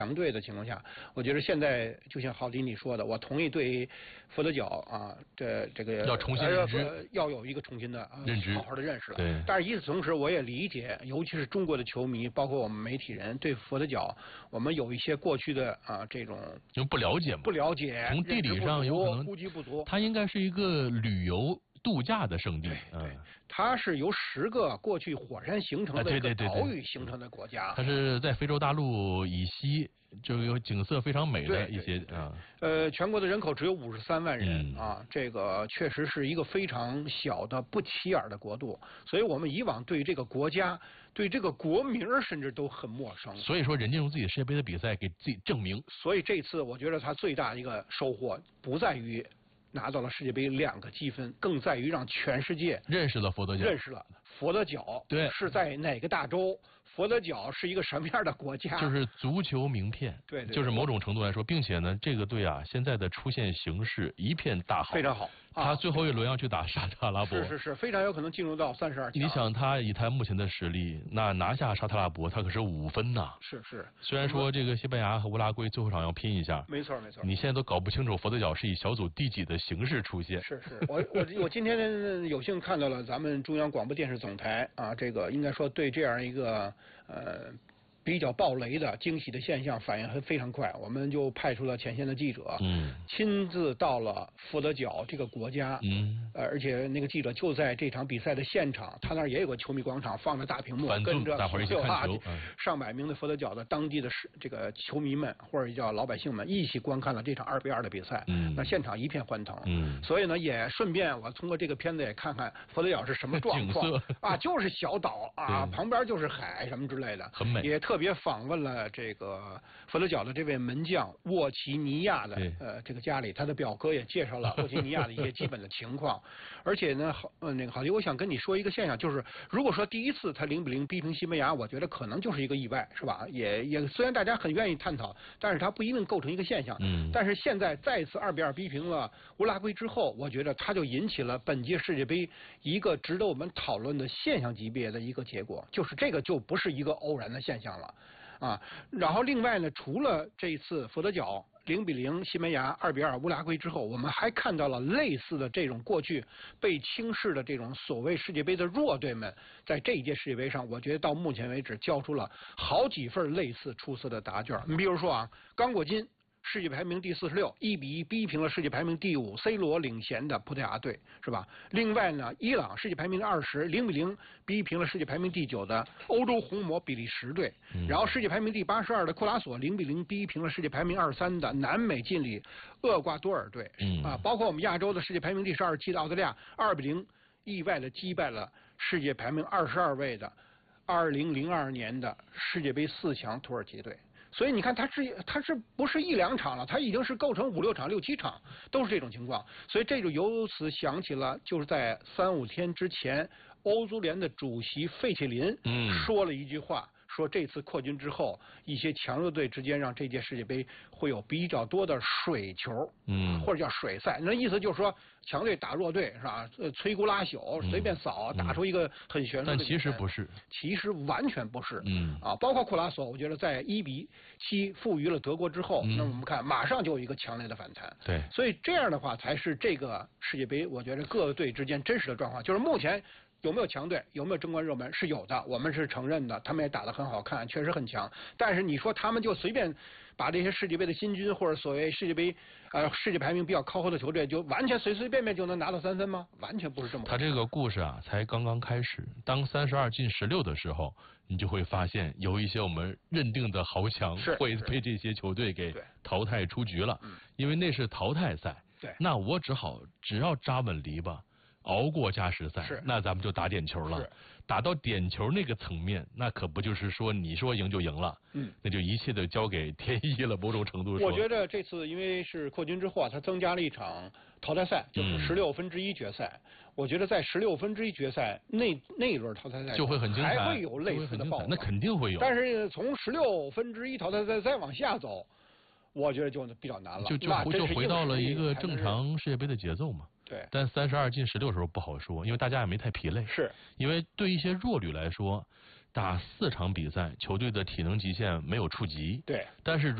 强队的情况下，我觉得现在就像郝迪你说的，我同意对佛得角啊这个要重新认知， 要有一个重新的认知， 好好的认识了。 对。 但是与此同时，我也理解，尤其是中国的球迷，包括我们媒体人，对佛得角我们有一些过去的这种就不了解嘛， 不了解， 从地理上有可能估计不足。 它应该是一个旅游度假的圣地， 对，它是由10个过去火山形成的一个岛屿形成的国家。 它是在非洲大陆以西，就有景色非常美的一些全国的人口只有53万人这个确实是一个非常小的不起眼的国度，所以我们以往对这个国家、对这个国名甚至都很陌生。 所以说，人家用自己世界杯的比赛给自己证明。 所以这次我觉得他最大的一个收获不在于拿到了世界杯2个积分，更在于让全世界认识了佛得角， 认识了佛得角对是在哪个大洲，佛得角是一个什么样的国家， 就是足球名片， 对， 就是某种程度来说，并且呢，这个队啊现在的出现形势一片大好， 非常好。 他最后一轮要去打沙特阿拉伯， 是，非常有可能进入到32强。 你想他以他目前的实力，那拿下沙特阿拉伯，他可是5分呐。 是。 虽然说这个西班牙和乌拉圭最后场要拼一下， 没错。 你现在都搞不清楚佛得角是以小组第几的形式出现。 是，我今天有幸看到了咱们中央广播电视总台这个应该说对这样一个比较爆雷的惊喜的现象反应非常快，我们就派出了前线的记者，亲自到了佛得角这个国家，而且那个记者就在这场比赛的现场，他那儿也有个球迷广场，放着大屏幕，跟着上百名的佛得角的当地的这个球迷们或者叫老百姓们一起观看了这场2-2的比赛，那现场一片欢腾，所以呢也顺便我通过这个片子也看看佛得角是什么状况就是小岛旁边就是海什么之类的， 很美， 也特别访问了这个佛得角的这位门将沃奇尼亚的这个家里，他的表哥也介绍了沃奇尼亚的一些基本的情况。而且呢，那个郝迪，我想跟你说一个现象，就是如果说第一次他0-0逼平西班牙，我觉得可能就是一个意外，是吧？也虽然大家很愿意探讨，但是它不一定构成一个现象。但是现在再次2-2逼平了乌拉圭之后，我觉得它就引起了本届世界杯一个值得我们讨论的现象级别的一个结果，就是这个就不是一个偶然的现象了。然后另外呢，除了这一次佛得角0-0西班牙2-2乌拉圭之后，我们还看到了类似的这种过去被轻视的这种所谓世界杯的弱队们，在这一届世界杯上，我觉得到目前为止交出了好几份类似出色的答卷。你比如说刚果金世界排名第46，1-1逼平了世界排名第5，C 罗领衔的葡萄牙队，是吧？另外呢，伊朗世界排名20，0-0逼平了世界排名第9的欧洲红魔比利时队，然后世界排名第82的库拉索0-0逼平了世界排名23的南美劲旅厄瓜多尔队，包括我们亚洲的世界排名第12期的澳大利亚2-0意外的击败了世界排名22位的2002年的世界杯4强土耳其队。所以你看，它是不是1-2场了？它已经是构成5-6场、6-7场，都是这种情况。所以这就由此想起了，就是在3-5天之前，欧足联的主席费切林说了一句话，说这次扩军之后，一些强弱队之间让这届世界杯会有比较多的水球，或者叫水赛。那意思就是说，强队打弱队是吧？摧枯拉朽，随便扫，打出一个很悬殊的。 但其实不是， 其实完全不是。包括库拉索，我觉得在1-7负于了德国之后，那我们看马上就有一个强烈的反弹。 对， 所以这样的话才是这个世界杯，我觉得各队之间真实的状况，就是目前。有没有强队？有没有争冠热门？是有的，我们是承认的，他们也打得很好看，确实很强。但是你说他们就随便把这些世界杯的新军或者所谓世界杯世界排名比较靠后的球队，就完全随随便便就能拿到3分吗？完全不是这么回事。 他这个故事才刚刚开始，当32进16的时候，你就会发现有一些我们认定的豪强会被这些球队给淘汰出局了，因为那是淘汰赛。 对， 那我只要扎稳篱笆。熬过加时赛，那咱们就打点球了。打到点球那个层面，那可不就是说你说赢就赢了，那就一切都交给天意了。某种程度说， 我觉得这次因为是扩军之后它增加了一场淘汰赛，就是16分之1决赛。我觉得在16分之1决赛那一轮淘汰赛就会很精彩， 还会有类似的爆发， 那肯定会有。 但是从16分之1淘汰赛再往下走，我觉得就比较难了， 就回到了一个正常世界杯的节奏嘛。 对， 但32进16的时候不好说，因为大家也没太疲累。 是， 因为对一些弱旅来说， 打4场比赛，球队的体能极限没有触及。 对， 但是